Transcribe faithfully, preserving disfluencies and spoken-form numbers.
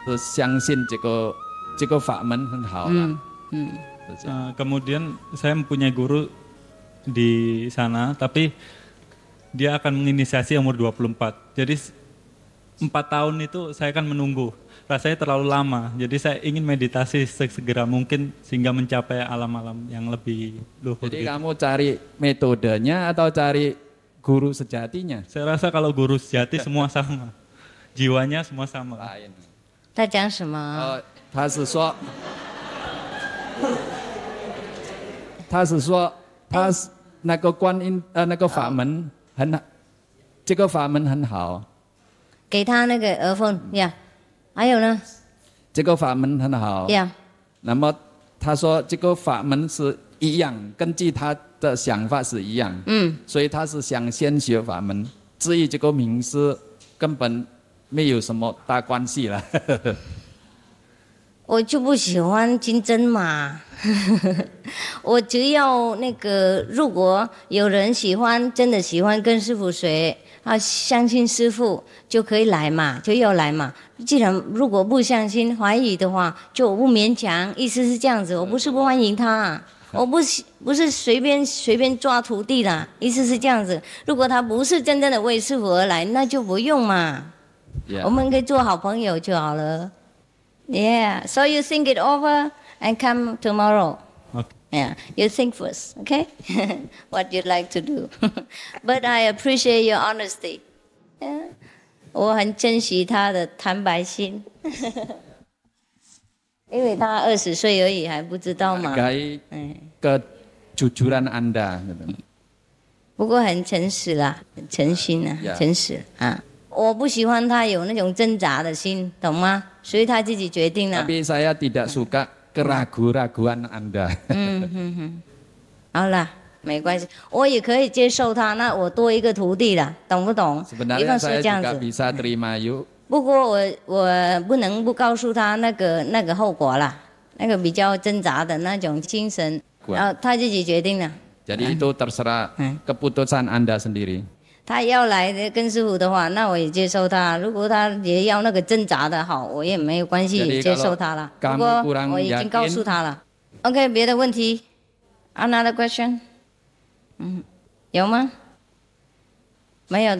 是相信这个这个法门很好啦。 嗯嗯。 Uh, kemudian saya mempunyai guru di sana, tapi dia akan menginisiasi umur dua puluh empat. Jadi empat tahun itu saya akan menunggu. Rasanya terlalu lama. Jadi saya ingin meditasi segera mungkin sehingga mencapai alam-alam yang lebih luhur. Jadi gitu. kamu cari metodenya atau cari guru sejatinya? Saya rasa kalau guru sejati semua sama. Jiwanya semua sama. Lain. 他讲什么？ 呃，他是说，他是说，他是那个观音呃那个法门很，这个法门很好。 给他那个耳风呀，还有呢？ 这个法门很好。 呀。 那么他说这个法门是一样，根据他的想法是一样。 嗯。 所以他是想先学法门，至于这个名师根本没有什么大关系了。 我就不喜欢金针嘛，我只要那个，如果有人喜欢，真的喜欢跟师父学，啊，相信师父就可以来嘛，就要来嘛。既然如果不相信、怀疑的话，就我不勉强，意思是这样子。我不是不欢迎他，我不是不是随便随便抓徒弟啦，意思是这样子。如果他不是真正的为师父而来，那就不用嘛。 Yeah. 我们可以做好朋友就好了。Yeah, so you think it over and come tomorrow. Okay. Yeah, you think first, okay? What you'd like to do. But I appreciate your honesty. Yeah. 我很珍惜他的坦白心。因为他二十岁而已，还不知道嘛。 Hargai kejujuran Anda. 不过很诚实啦，很诚心啊， Yeah. 诚实啊。我不喜欢他有那种挣扎的心，懂吗？所以他自己决定了。 Tapi saya tidak suka keraguan-raguan Anda. 嗯嗯嗯，好啦，没关系，我也可以接受他，那我多一个徒弟了，懂不懂？比 Sebenarnya 方说 saya 这样 juga 子。 bisa terima yuk. 不过我我不能不告诉他那个那个后果啦，那个比较挣扎的那种精神，然后他自己决定了。 Jadi itu terserah keputusan Anda sendiri. 他要来跟师父的话，那我也接受他。如果他也要那个挣扎的好，我也没有关系，也接受他了。不过我已经告诉他了。OK， 别的问题 ？Another question？ 嗯，有吗？没有的。